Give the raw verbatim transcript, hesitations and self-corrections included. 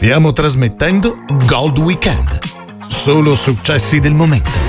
Stiamo trasmettendo Gold Weekend. Solo successi del momento.